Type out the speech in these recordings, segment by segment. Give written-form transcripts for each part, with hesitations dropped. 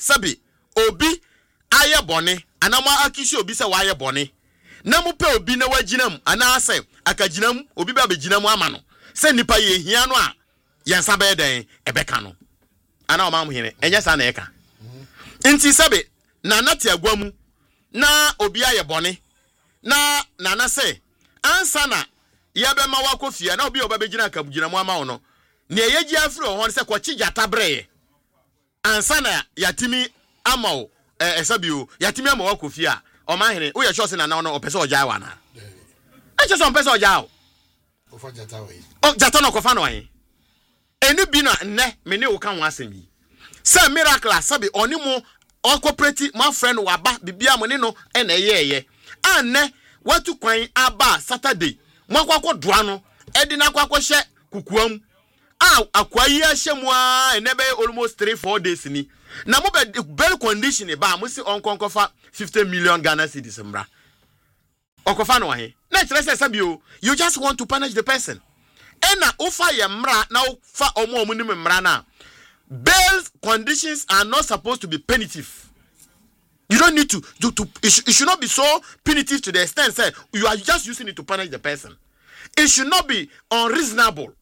sabi obi aye bone anama akisi obi se waye bone na mu pe obi na waginam ana ase akaginam obi ba beginam ama no se nipa ye hia no a yensa be den ebeka no ana o ma mu hene enye sa na eka nti sabi na nati agwamu na obi aye bone na nana se ansa na yabema wakofia na obi obabegina akabugina mu ama wo no ne yeji afri ho se kwachi jata breye ansa na yatimi ama wo esabio yatimi ama wakofia o ma hene wo ye sure se na no opese oja wa na eche so opese oja o ofa jata we o jata no kofa no yin enu bi na nne me ne wo kan ho asemi se miracle sabi oni mu okoperate my friend waba bibia mo ne no na eyeye anne watu kwan aba Saturday mwakwakwo doa no edi na kwakwo hye kukuam akwayi ahyemu a enebe almost 3-4 days ni na mo be bail condition ba mo si onkonkofa 50 million Ghana cedis mra okofa no wahe na kire se sabio you just want to punish the person ena ofa ye mra na ofa omo ni mra na bail conditions are not supposed to be punitive. You don't need to it should not be so punitive to the extent that you are just using it to punish the person. It should not be unreasonable.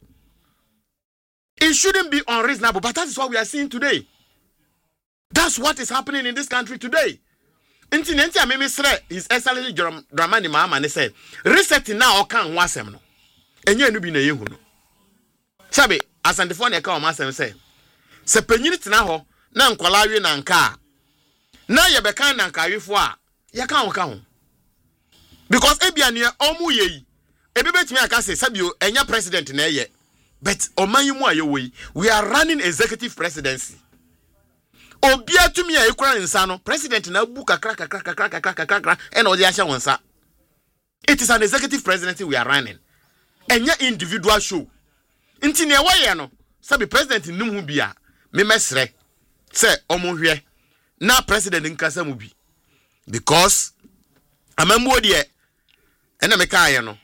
It shouldn't be unreasonable, but that is what we are seeing today. That's what is happening in this country today. Intinenti ameme sre His Excellency Dramani Mahama said, resetting now okan ho asem no. Enye enu bi na yehu no. Sabe, asantefo na ka o masem say, se panyini tena ho na nkwala wi na nka na yebeka na nkawefo a ya ka ho because ebia ne omu yeyi ebe betimi aka say sabio enya president na eye but omanyimu ayewoyi we are running executive presidency obia tumi a ekura nsa no president na bu kakra e na odi ahya wonsa. It is an executive presidency we are running enya individual show nti ne waye no sabi president nim hu bia me mesre say omohwe na president nkasa mu bi because amambo de ena me kaaye no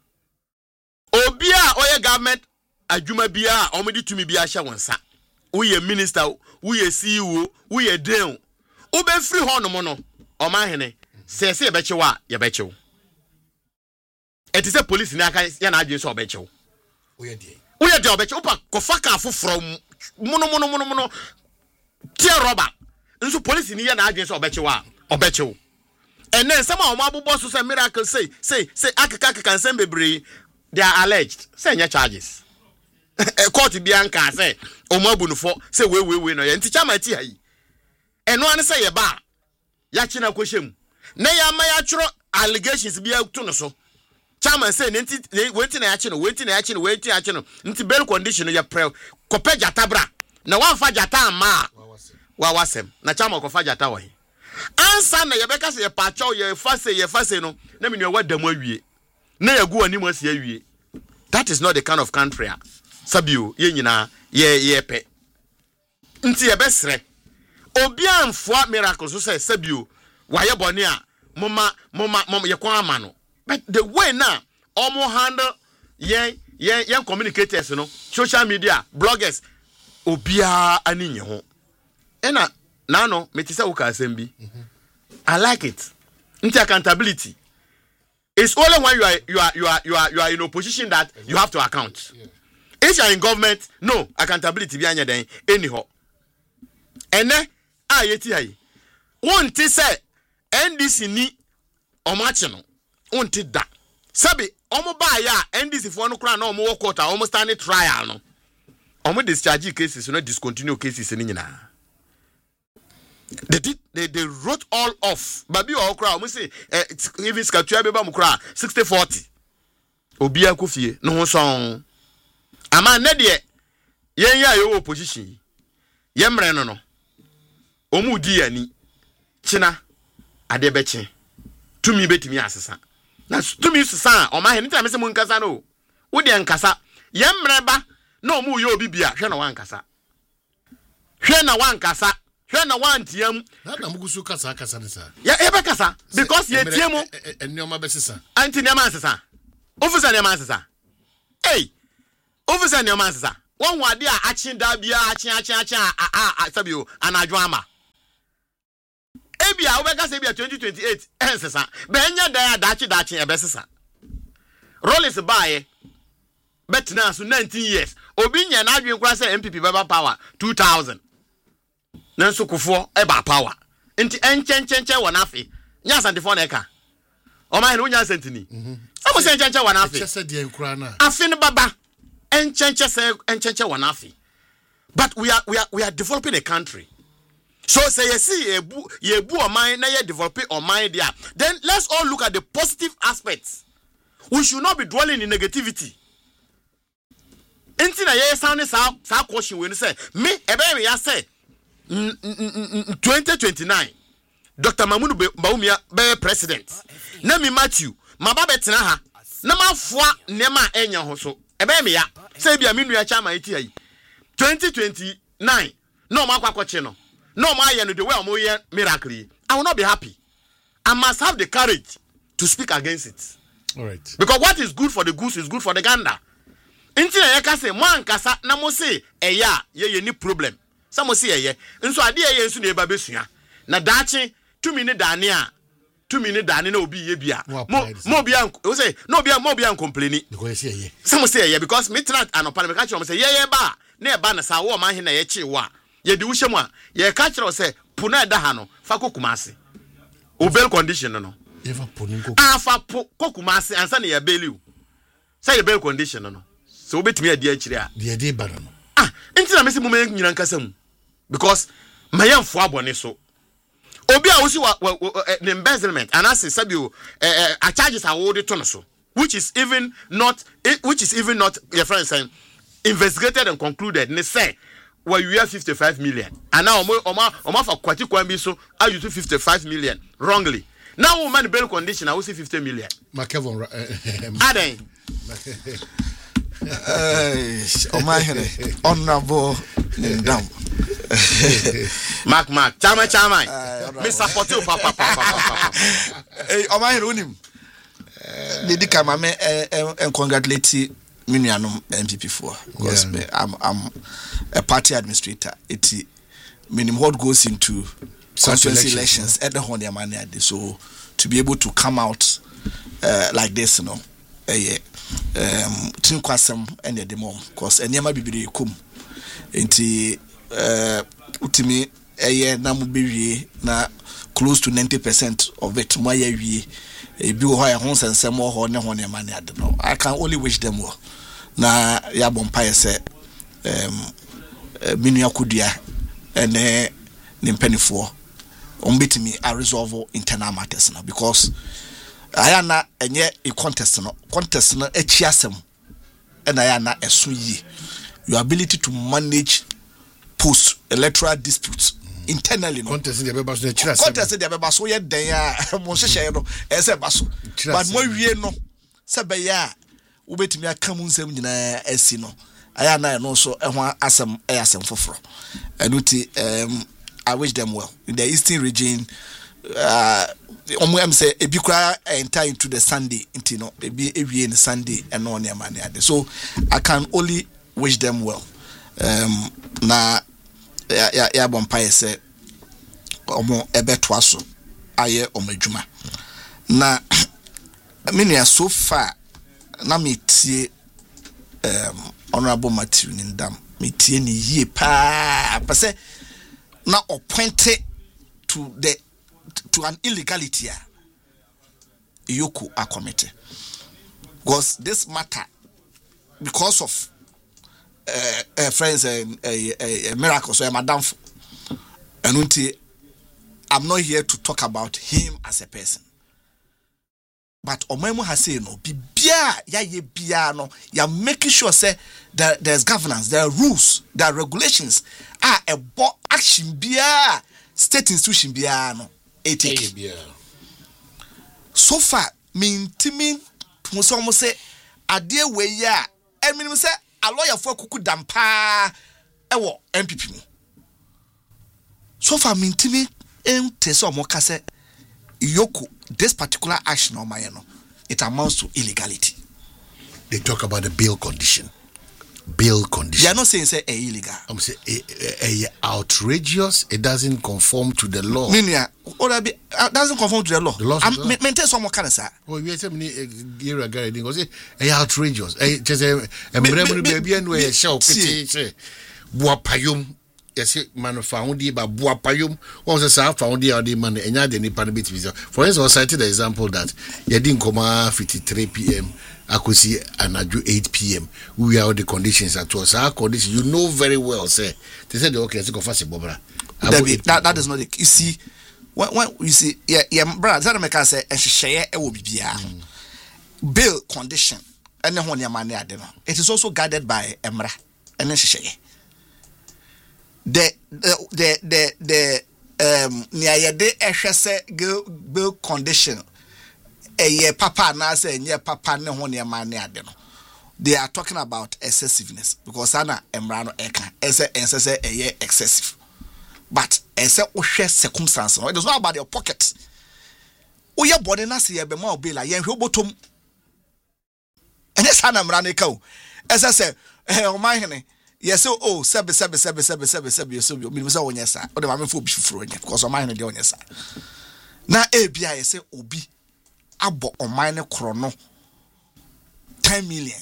obi a oye government adwuma bia omedi tumi bia hye wonsa uye minister uye CEO uye den u be free ho no mo no o ma hene se ye bechewa ye bechew etise police ni aka ya na adwen so obechew uye de obechew pa kofa ka afoforo mono tie roba nso police ni ya na adwen so obechew and then some of my bosses say miracle say akaka can send bebre they are alleged say nya charges court bianca say omabunufo say we no ye nticha mati hayi eno an say ye ba ya chi na kwehiem na ya ma ya churo allegations bia to no so chairman say wenti na ya chi no nti bail condition ya pre kope jata bra na wan fa jata ma wa wasem na chairman ko fa jata wo ansa na yebeka se ye pacho ye fase no na me ne wadam awie na yagu ani mu ase awie. That is not the kind of country sabio ye nyina ye pe nti ye besre obi amfoa miracle so say sabio waye bone a moma ye kwa ama no but the way now omo handle ye communicators no social media bloggers obia ani nye ho ena nano metise wo ka asem bi I like it. Nti accountability it's only when you are in opposition that you have to account. If you are in government, no accountability be anya den anyhow. Ene ayeti ayi wonti say NDC ni omachi no wonti da sabi omo ba ya NDC fo no kra na omo work out omo stand trial no omo discharge cases no discontinue cases ni nyina. They wrote all off. Baby or crowd, we say even Skatua Beba Mukra 60-40. Obia Kufie, no song. Ama Nedie, yen ya yo opposition. Yemre no. Omu diani. China adebeche. Tumi betimi asesa. Na tumi sesa o ma he nta mese mu nkasa no. Wo de nkasa. Yemre ba na omu yo bibia hwe na wankasa. Hwe na wankasa. Hwe na wantiam na mugusu kasa ne sa ya ebe kasa because ye tiemu enioma besesa anti niama asesa ofisa niama asesa ofisa niama asesa won wade a achi da bia achi sabio anadwo ama ebia obeka say bia 2028 ensesa benya dan adachi ebesesa Rollins bae bet now so 19 years obi nya na adwen kura say MPP baba power 2000 nanso kofo eba power nti enchenche wona afi nya asantefo na eka o man no nya asantini amo say enchenche wona afi chese de nkura na afi ne baba enchenche wona afi but we are developing a country. So say you see yebu or mind na ye develop or mind there. Then let's all look at the positive aspects. We should not be dwelling in negativity. Enti na ye sound sa question when say me ebe me ya say 2029 Dr. Mamudu Bawumia be president. Na me Matthew maba betena ha na mafoa nema enya ho so ebe me ya say bia me nua chama eti ayi 2029 no makwakoche no no my no the way I'm here miracle. I will not be happy. I must have the courage to speak against it. All right. Because what is good for the goose is good for the gander. Inti na yeka say mo ankasa na mo say eya ye ni problem. Some say eye. Nso ade eye nso na eba besua. Na dachi 2 minute dane a 2 minute dane na obi ye bia. Mo bia o say no bia mo bia complain. Because say eye. Some say eye because me tonight anopa me ka kire mo say ye ba na eba na sa wo man he na ye chi wo a ye di wuhye mu a ye ka kire say puna eda ha no fa kokumase. Obel condition no. Eva poninko. Afa kokumase ansa na ye believe. Say the bail condition no. So obetimi ade akire a. De ade ba no. Nti na mesi mu me nyina nkasa mu. Because mayamfo abone so. Obi a wosi the embezzlement and as sabio a charges are awarded to no so. Which is even not your friend saying investigated and concluded. And they say, well, you have 55 million. And now, Oma for Kwati Kwambi, so I use 55 million wrongly. Now, woman bail condition, I will say 50 million. Makevon, Aden. Honorable Ndam. Mark. Chama. Me support you, papa. Hey, Oma Heronim. Didi kama me and congratulate Minianum MPP for because I'm a party administrator. It minimum what goes into constituency elections at the Honda money. So to be able to come out like this, you know, tin kwasem and the mom because any ma bibiri kum enti utimi na mubewie na close to 90% of it my wie ebi wo ha ho sensem ho ne ho ne ma ne ade no. I can only wish them well na ya bompa say minua kudua ene ne mpanifo ombetimi a resolve internal matters now because ayana enye a contest no echiasem and ayana esu yi your ability to manage post electoral disputes internally no contest dey beba so echiasem contest dey beba so ye den a mo hyehyɛ no ese ba so but mo wie no se be ya wo betimi aka mu nsɛm nyinaa asi no ayana no so ɛho asɛm asɛm foforo enuti I wish them well in the eastern region. Say ebi kura enter into the Sunday into no ebi ewie in Sunday and no near money. So I can only wish them well. Na ya bompaye say omo ebe toaso aye omedwuma. Na menia so far na metie honorable Matthew Ndam metie ni yie pa pase na appointed to an illegality Yoku are committed because this matter because of friends a miracle so madam and I'm not here to talk about him as a person but Omemo has said no bibia ya ye bia no ya making sure say that there's governance, there are rules, there are regulations a action bia state institution bia no so far me intimi so mo say ade we ya eminim say a lawyer for kuku dampa ewo MPP mu so far me intimi ente so mo ka say Yoku this particular action on my no it amounts to illegality. They talk about the bail condition. bail condition. They are not saying say illegal. I'm saying outrageous. It doesn't conform to the law. Minia, doesn't conform to the law. The law. Maintain some kind of say. Oh, you say me irregular. They go say outrageous. Just a baby and we show say buapayum. Yes, man found the but buapayum was a self found the man and ya the pan bit. For instance, I cited the example that you didn't come 53 p.m. I could see and 8 p.m. We are the conditions at was our condition. You know very well, say. They said okay, let's go fast, Bobra. That is not the you see when you see brother that make us say and share will be bill condition and then your money it is also guided by Emra and then share. The near de bill condition. Papa na say nye papa ne ho ne man ne ade no. They are talking about excessiveness because ana emra no eka ese excessive. But ese ohwe circumstance no. It is not about your pocket. Oye body na say be ma obela yen hwe botom. Ene sana emra ne ka o. Ese say o man hene yes oh sebe so me say wonya sa. O de ma me fo bi fufuro nya because o man hene de wonya sa. Na bia yes obi abo oman ne krono 10 million.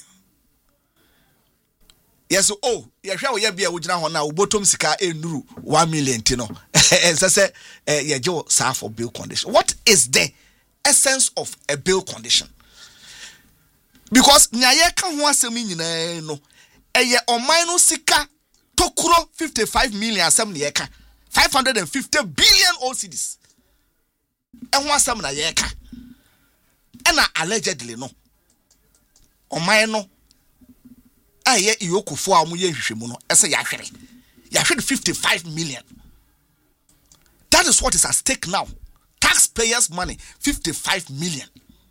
Yes, oh, ya hwa ye bia wo gina ho na obotom sika enuru 1 million ti no. Say ye jo sa for bill condition. What is the essence of a bill condition? Because nya ye ka ho asem nyina no eye oman no sika tokuro 55 million asem ne ye ka 550 billion OCDs. E ho asem na ye ka. And allegedly no oman no aye iyokufo amu ye hwehwemu no ese ya hwere 55 million. That is what is at stake now. Taxpayers' money 55 million.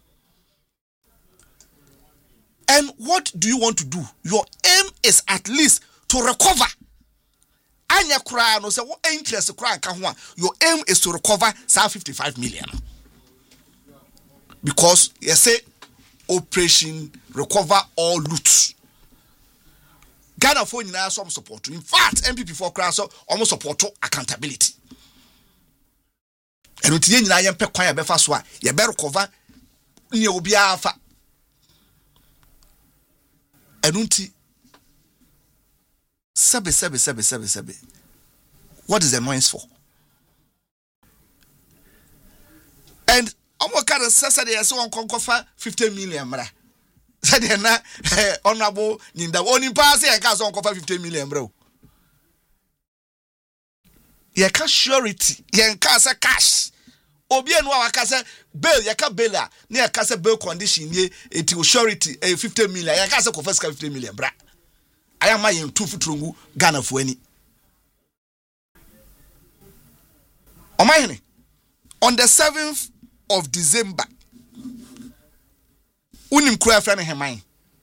And what do you want to do? Your aim is at least to recover. Anya kura no say what interest kura ka ho. Your aim is to recover 55 million. Because you say operation recover all loot. Ghana for nyina some support. In fact, MPP for class almost support accountability. And until nyina yem pe kwan ya be fa so a ye be recover ne obi afa. And until sebe. What is the noise for? And I'm kind of Saturday, so on conquer 50 million. Said na honorable Ninda only pass and cast on conquer 50 million, bro. Ye cash surety, ye cast cash. Obian wa kasa bail, ye ka bail near cast bail condition ye it will surety 50 million. Ye cast confess 50 million, bra. I am my in 2 futrungu Ghana for any. On the 7th of December, unim kura friend hemai.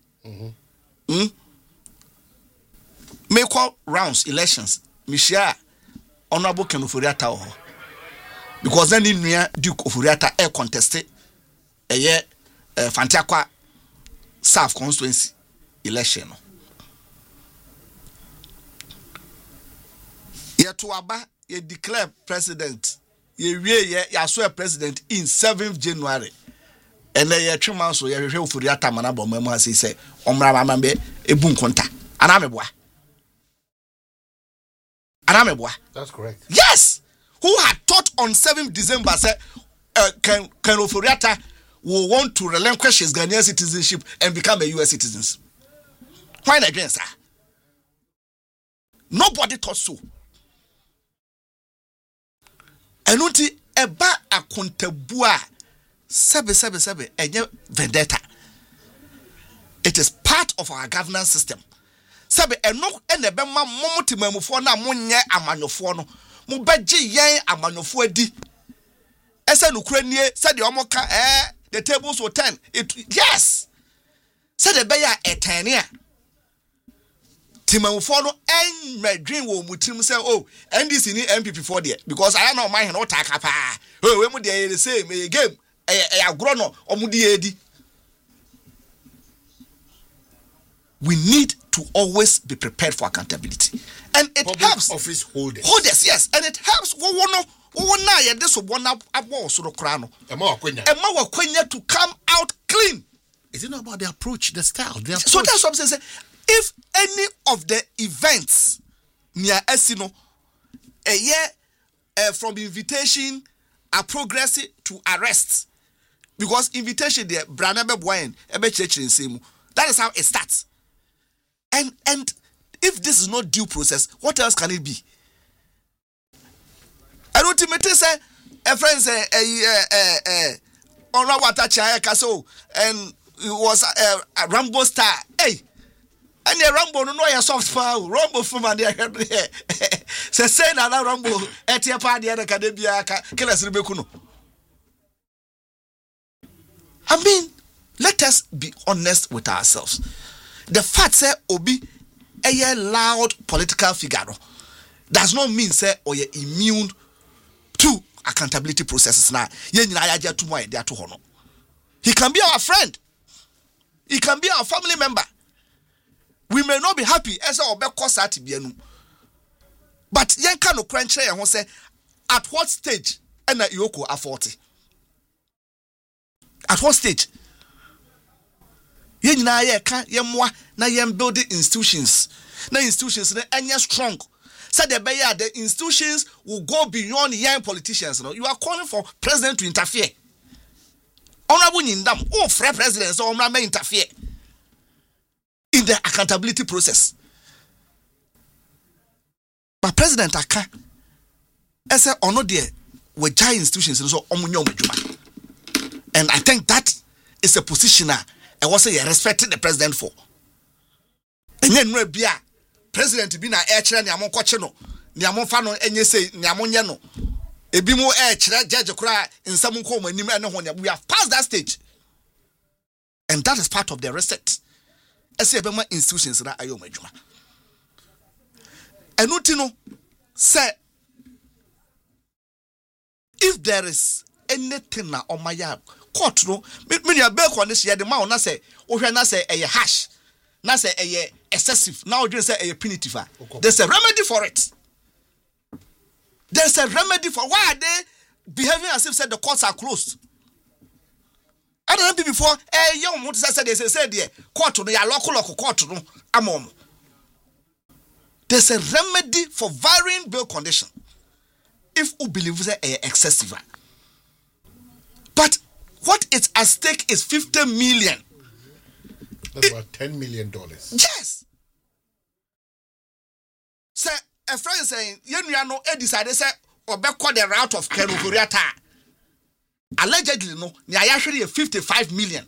Make call rounds elections. Mishia honorable Ken Ofori-Atta because then in near Duke Ofori-Atta air contested a year Fantiakwa South constituency election. Ye to aba ye declare president. Ye swear president in 7th January. And then ye chuma so ye Ofori-Atta manabo memo say omra mambe ebun konta. Anamebwa. That's correct. Yes. Who had thought on 7th December say Ken Ofori-Atta will want to relinquish his Ghanaian citizenship and become a US citizen. Why not against that? Nobody thought so. Enuti eba akontabua sebe enye vendetta. It is part of our governance system. Sebe eno enebe ma momotimamufo na monye amanyofo no. Mo beje yen amanyofo adi. Ese nukure nie said the omoka the tables will turn. Yes. Said the beya etania. Timamufo no medwin wo mutim say oh NDC ni MPP for there because I know my no taka pa. Oh we mu dey the same game. Agro no omudi edi. We need to to always be prepared for accountability. And it public helps office holders. Yes, and it helps to come out clean. Is it not about the approach, the style? So that's what I'm saying. If any of the events near Esino, a year from invitation, a progress to arrest, because invitation there, that is how it starts. And if this is not due process, what else can it be? And ultimately say, a friend say, on Rawatacha Castle, and it was a Rambo star. Hey, and the Rambo no ya soft power, Rambo from the say na Rambo at your party at Academia, Kelas Rebekuno. I mean, let us be honest with ourselves. The fact say Obi a loud political figure does not mean say or you're immune to accountability processes. Now, he can be our friend. He can be our family member. We may not be happy as our back cost at Bienu. But yen can no crunch and say at what stage and that Yoko are 40. At what stage? Yen na ye ka yemwa na yen building institutions. Na institutions na enya strong. Said the institutions will go beyond young politicians. You are calling for president to interfere. Honorable Nindam, free president, so may interfere in the accountability process. But President Aka, I said, no dear, we giant institutions, so and I think that is a position I was respecting the president for. And then we be President Bina Air ni amon kocheno ni amon fano enye say ni amon ye no ebi mo chere judge kura nsam ko manim ene ho we have passed that stage, and that is part of the reset. Ese ebe ma institutions na ayo madwuma enuti no say if there is anything na omaya court no me ya be ko ne se de ma ona say wo hwe na say eye hash na say eye excessive. Now you say a punitive. There's a remedy for it. There's a remedy for why are they behaving as if said the courts are closed. I don't know before young what said they said there court no ya local court no amom. There's a remedy for varying bail condition if you believe say excessive. But what is at stake is 50 million. That's about $10 million. Yes. Say a friend saying, you know, decided say or back the route of Keruguriata. Allegedly, no, actually 55 million.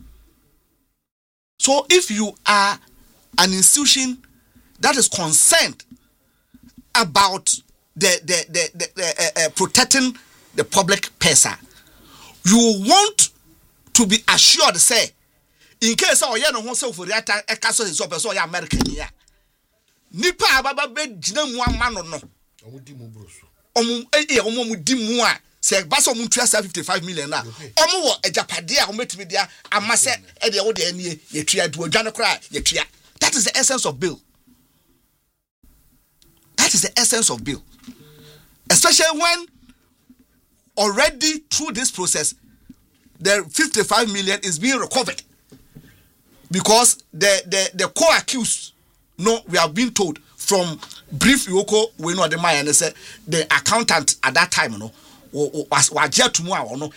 So if you are an institution that is concerned about the protecting the public purse, you want to be assured, say, in case of ya no ho se for reata e ka so se so ya American ya nipa ababa be gina mu ama no no omudi mu broso omudi mu a se ba so mu tua 55 million na omo wo ejapade a ometimi dia amase e de wo de anie ye tua du odwane kra ye tua. That is the essence of bill. That is the essence of bill, especially when already through this process the 55 million is being recovered. Because the co-accused, no, we have been told from brief Yoko, we know the man and say the accountant at that time, no, was just tomorrow, no,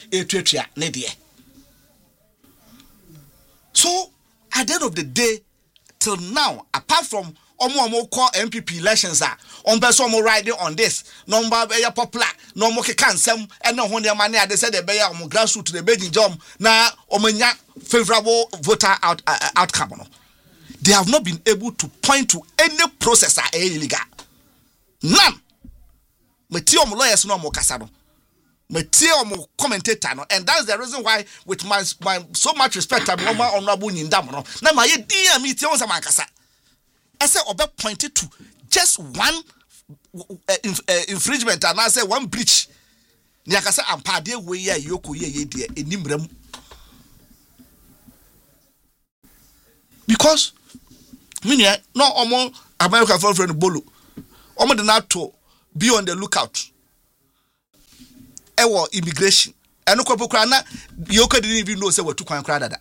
so at the end of the day, till now, apart from Omo call MPP elections are on Besomo riding on this, number be popular, no more can some and no one money they said they be on grassroots to the Beijing job now omenya favorable voter outcome. They have not been able to point to any process that is illegal. None. Metio lawyers no more casado. Metio commentator no, and that's the reason why with my so much respect I'm honorable Nindam no. Na my dear metio sama kasa. I said obe pointed to just one infringement and I said one breach. Ni akasa ampade we ya yoko ye de enimram. Because Minia no omo America friend bolo. Omo de not to be on the lookout. Ewo immigration. Eno kwapo kra na Yoko didn't even know say we to kwan kra dada.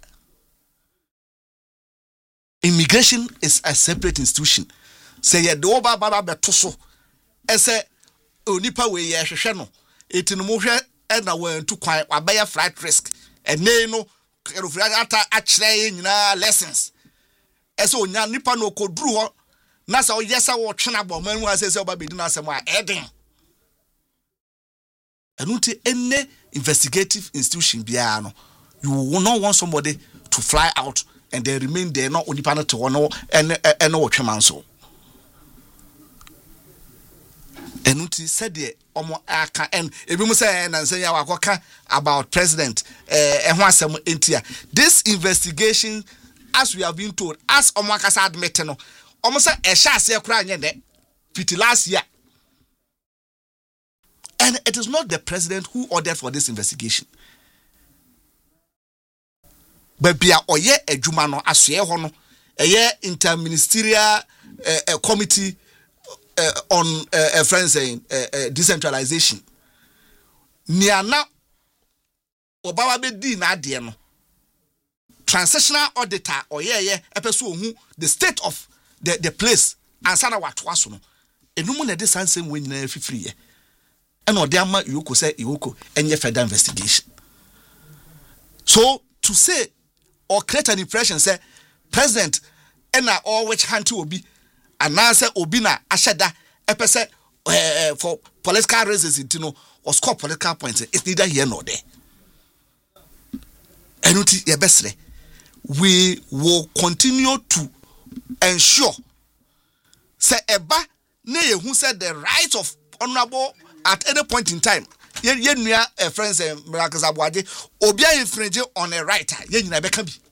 Immigration is a separate institution. Say ye do ba beto so. Ese onipa we ye hwehwe no. Eti no mo hwe e na wan to kwan abaya flight risk. Ene no ata akire nyina lessons. Ese onya nipa no koduru ho na sa oyesa wo twena bo manu asese oba bedi na asem a eden. Enunti ene investigative institution bia no, you will not want somebody to fly out and they remain there not only panel to one and what so. Enunti said the omo aka and if you say and say about president this investigation, as we have been told, as omo akasa admit no omo say e sha se kra nye de fiti last year. And it is not the president who ordered for this investigation. But bia oye adwuma no asoe ho no eye interministerial committee on friends saying decentralization. Niana obawa be di na ade no transitional auditor oye epeso ohu the state of the place ansana watwa so no enum na de sansem we nyina fifiri ye. And or ama Yoko say Yoko any further investigation. So to say or create an impression say president and all which hand to Obi and now say Obina Ashada epese for political reasons or score political points. It's neither here nor there. And we will continue to ensure say Eba ne who said the right of honorable at any point in time, ye friends and miracles abwaje, obia infringe on a right, ye nyina beka bi.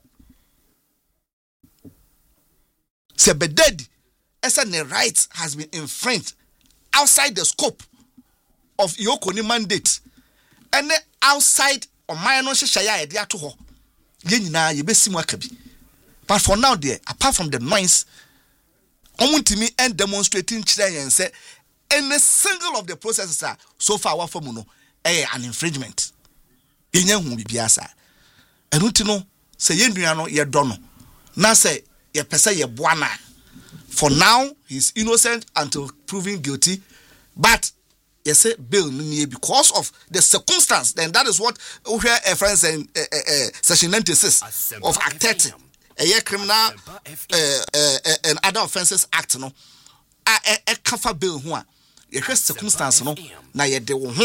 Se bededi, esa ne right has been infringed outside the scope of Yoko ni mandate, and outside of minor shaya edi ato ho, ye nyina ye besi mu akabi. But for now there, apart from the noise, omuntimi and demonstrating chire and say any single of the processes are so far what for no an infringement. Yenya hu bibia sa. Enuti no say ye nua no ye do no. Na say ye pese ye boana. For now he's innocent until proven guilty. But you say bail no because of the circumstance. Then that is what we hear a friend saying section 96 of Act 30. A criminal and other offences act no. A cover bill ho ye circumstance no na ye de wo ho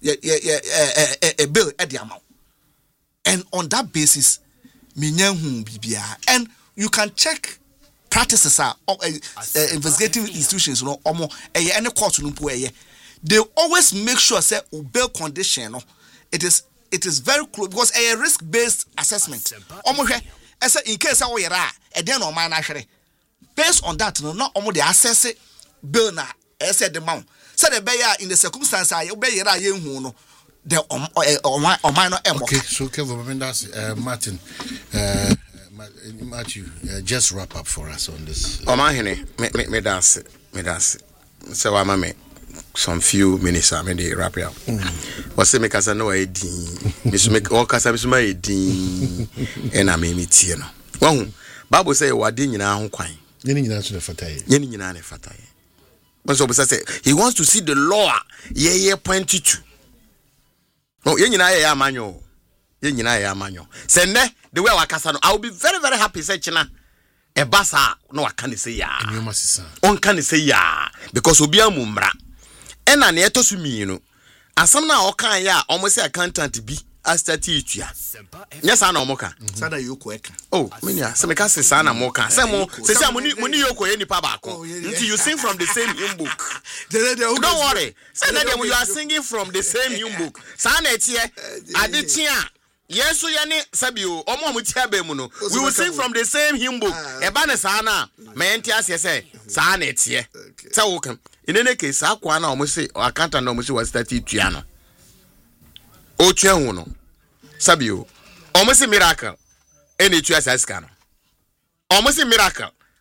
a bill at the amount. And on that basis minya hu bibia, and you can check practices are investigative institutions no omo any court no po they always make sure say bail condition no it is very close because a risk based assessment omo hwe ese in case wo yera e den no man na hwere based on that no omo dey assess bail na ese the mount said the bear in the circumstance I obey yera ye hu no the minor emo. Okay, so Kevin, that's Martin Matthew, just wrap up for us on this. Me dance. So I'm me some few minutes I me wrap it up. What's the make us know a din? Miss make all casa miss my din and I may meet you. Well, Bible say what din in our coin. Yenny to the fatai. Yenny fatai. So say he wants to see the law. Yeah, 22. Oh, yenny ya manyo. Yenny ya manyo. Send the way wakasa no. I will be very, very happy. Say China. E basa no I can't say ya. On can say ya because obi amumra. Ena ne eto sumi you know. Asam na okan ya almost say accountant bi astati etua. Yes ana omoka. Sada Yoko eka. Oh, menya se meka se sana moka. Se mo se se muni Yoko ye nipa baako. Until you sing from the same hymn book. Don't worry. Say that you are singing from the same hymn book. Sana etie adetia. Yes, yani sabio omo mutia be mu no. We will sing from the same hymn book. Eba ne sana me entia se sana etie. Say wokem. In any case, akwa na omo se akanta na omo se was start tua no. O tua hu no. Sabio. Omo se miracle. Eni tua sa ska no. Omo se miracle.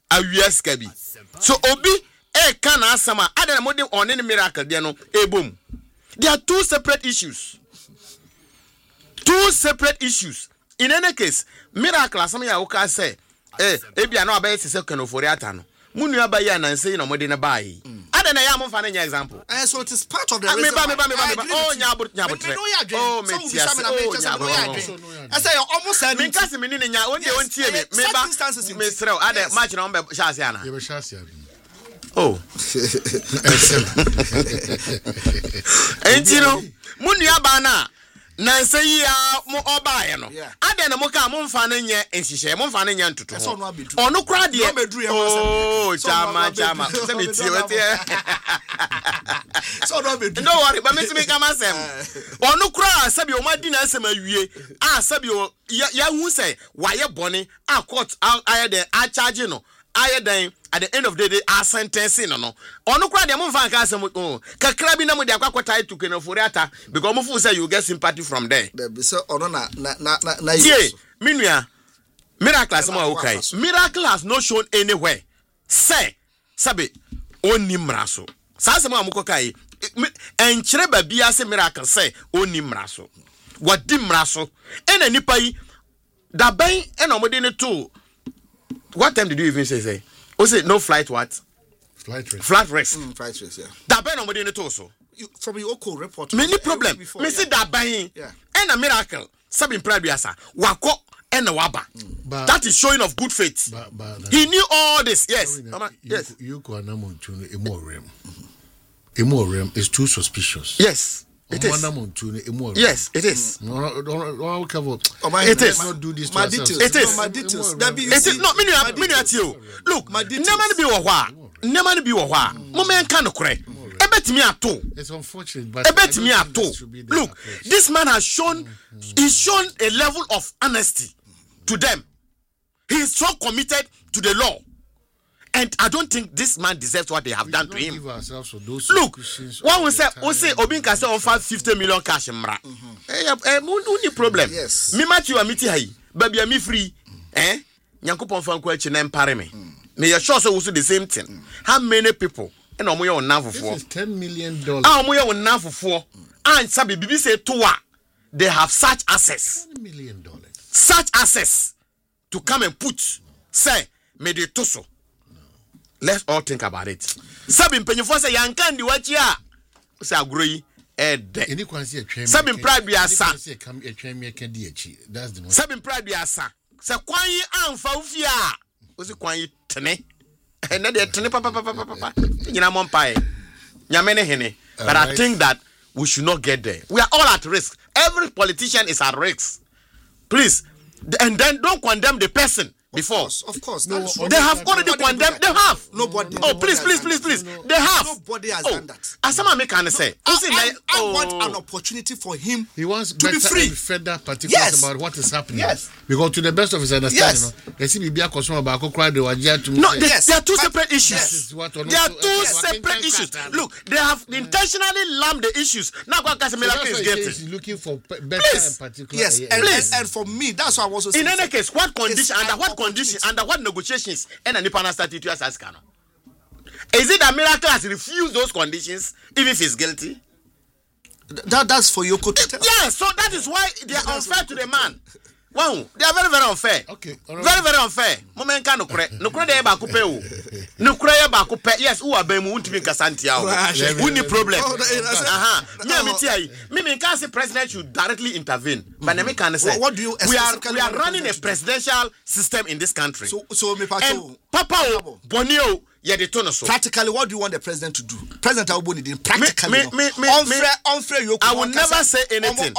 awias ka bi so obi can asama adena mo de on ne miracle de no ebom. There are two separate issues. In any case, miracle asama ya oka say ebia na abaye se kanofori ata no munu abaye na nse na mo de na bayi adena ya mo fa na example so it is part of the reason me ba oh nyabotre oh metia I say almost said me kasi me ni nya onde ontie me ba me srew ade match na on be chance ana you be chance oh entino munu aba na nanse ya mo obaye no ade na mo ka mo mfa na nye enhihye mo mfa na nye ntutu ono kra de oh chama se me tie wete so no be no worry but me come asem ono kra sabi o madi na asem awie sabi o ya hu say waye bone a court aye den a charge no aye den at the end of the day a sentencing no ono kra de mo mfa ka asem kakra bi na mo de akwakwata to kenofori ata because mo feel say you get sympathy from there so ono na yeah minua miracle as mo okay miracle has not shown anywhere say sabe oni mraso sa se mo amko kai enkyere ba bia se miracle say oni mraso wadi mraso ena nipa yi da ban ena omode ne to what time did you even say o say no flight what flight risk flight risk yeah da ban omode ne to so from your local report many problem me say da ban ena miracle sabin pride biasa wako ena waba that is showing of good faith he knew all this yes yes you go na mo tunu Emorem is too suspicious. Yes, it is. Yes, it is. It is. Not do this. It is. It is. No, many at you. Look, never be a wa. Never be a wa. Moment can correct. It's unfortunate, but look, this man has shown a level of honesty to them. He is so committed to the law. And I don't think this man deserves what they have done to him. Look, what we say, Obinka say offer 50 million cash mra. No problem. Yes. Me match you amiti hai. Baby me free. Nyankopon fan ko echi na empare me. Me you sure say we do the same thing. How many people and omo ye on nafofo? This is $10 million. Omo ye on nafofo. And sabi bibi say towa. They have such access. $10 million. Such access to come and put say me de toso. Let's all think about it. Sabin penyefo say yankan di wachi a say agroyi any kwansi atwem sabin pride bi asa that's the most sabin pride bi asa say kwan yi amfa ufia o say kwan yi tene na de tene papa nyina mo mpae nyame ne hene but I think that we should not get there. We are all at risk. Every politician is at risk. Please, and then don't condemn the person. Before, of course, no, they have already condemned. They have. Nobody. Oh, please. They have. Nobody has done that. As someone can say, I want an opportunity for him. He wants to be free. Further particulars about what is happening. Yes. Because to the best of his understanding, they see me be a customer about cry the wajia to. No, there are two separate issues. Yes. There are two separate issues. Look, they have intentionally lumped the issues. Now, what Casemiro is getting? He's looking for better and particular. Yes, and for me, that's what I was also saying. In any case, what condition under what negotiations and a Nipana started to ask Kano? Is it that Miracle has refused those conditions even if he's guilty? That's for Yoko to tell. Yeah, so that is why they are unfair to the man. Wow, they are very, very unfair. Okay, very, very unfair. Moment can no kure de ba kupe o. No kure ba kupe. Yes, who are bemu untimi kasantia o. Who ni problem? Me amiti ai. Me can say president should directly intervene. But me can say what do you we are running a presidential system in this country. So me and Papa o Bonio yeah, they turn us. Practically, what do you want the president to do? President Alboni did practically. Unfair. I will never say anything.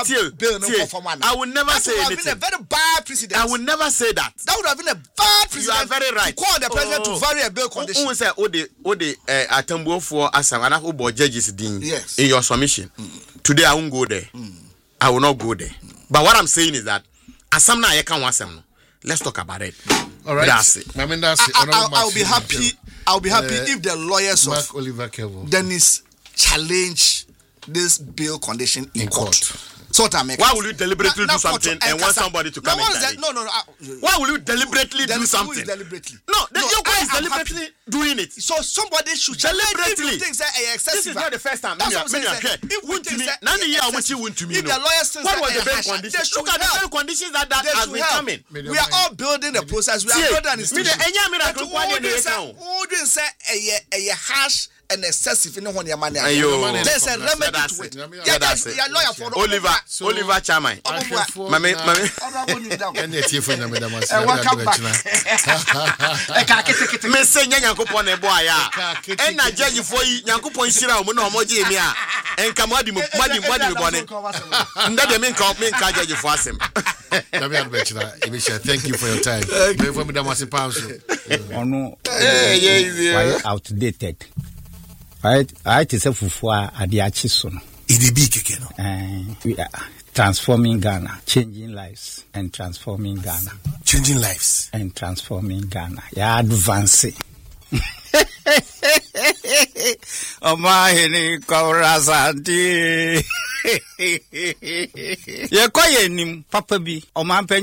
I will never say anything. That would have been a very bad precedent. I will never say that. That would have been a bad precedent. You are very right. To call the president to vary a bill condition. Who say the atambo for asangana who bo judges din in your submission. Today I won't go there. I will not go there. But what I'm saying is that asam na yeka wasem. Let's talk about it. All right. That's it. I'll be happy. I'll be happy if the lawyers Mark of Oliver Kevo Dennis challenge this bill condition in court. So what I make. Why will you deliberately do something and want somebody to come and No. Why will you deliberately do something? Deliberately. No, your guy is deliberately doing it. So somebody should deliberately. Things that are excessive. This is not the first time. That's what I'm saying. What was the very conditions? Look at the very conditions that has been coming. We are all building the process. We are building an institution. Say a harsh and excessive in one money. There's a remedy to it. Oliver Chamai. Welcome back. Me say Nyankopon e boy ya. E na judge for Nyankopon hira o no omoje emi a. Enka madi bone. Nda de me nka judge for asem. Thank you for your time. Quite outdated. Right, I just a fufua adiachi sono. We are transforming Ghana, changing lives and transforming Ghana. Changing lives and transforming Ghana. Yeah, advancing. Omahini Kaurasanti. Ye koye nim papa bi.